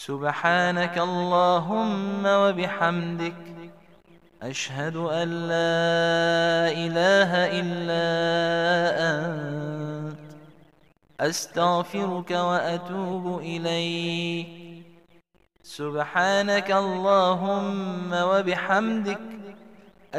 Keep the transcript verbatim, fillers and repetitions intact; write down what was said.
سبحانك اللهم وبحمدك، أشهد أن لا إله إلا أنت، أستغفرك وأتوب إليك. سبحانك اللهم وبحمدك،